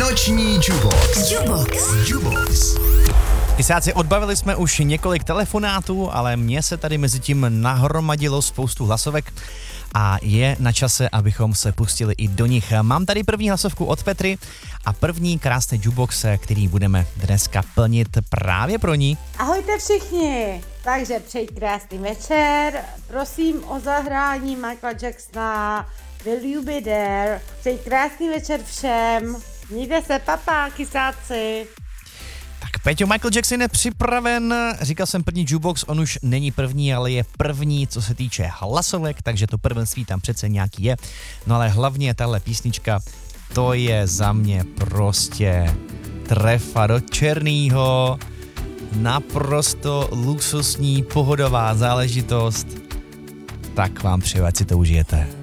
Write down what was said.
Noční Jubox. Kysáci, odbavili jsme už několik telefonátů, ale mně se tady mezi tím nahromadilo spoustu hlasovek a je na čase, abychom se pustili i do nich. Mám tady první hlasovku od Petry a první krásný jukebox, který budeme dneska plnit právě pro ní. Ahojte všichni, takže přeji krásný večer, prosím o zahrání Michaela Jacksona, Will You Be There, přeji krásný večer všem, mějte se, papa, kysáci. Tak Peťo, Michael Jackson je připraven, říkal jsem první jukebox, on už není první, ale je první, co se týče hlasovek, takže to prvenství tam přece nějaký je. No ale hlavně tahle písnička, to je za mě prostě trefa do černýho, naprosto luxusní, pohodová záležitost. Tak vám přeju, ať si to užijete.